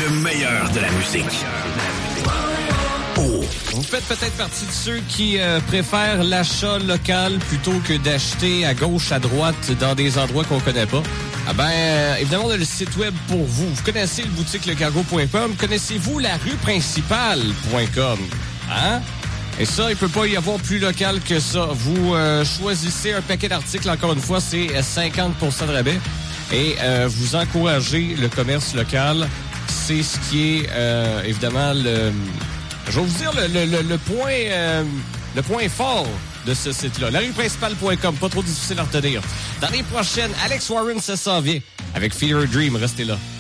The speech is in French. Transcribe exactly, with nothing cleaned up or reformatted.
Le meilleur de la musique. Oh. Vous faites peut-être partie de ceux qui euh, préfèrent l'achat local plutôt que d'acheter à gauche, à droite, dans des endroits qu'on connaît pas. Ah ben, euh, évidemment, on a le site web pour vous. Vous connaissez le boutique le cargo point com. Connaissez-vous la rue principale point com? Hein? Et ça, il peut pas y avoir plus local que ça. Vous euh, choisissez un paquet d'articles, encore une fois, c'est cinquante pour cent de rabais. Et euh, vous encouragez le commerce local. C'est ce qui est, euh, évidemment, le... Je vais vous dire le, le, le, le point euh, le point fort de ce site-là. La rue principale point com, pas trop difficile à retenir. Dans les prochaines, Alex Warren, ça s'en vient. Avec Fear a Dream, restez là.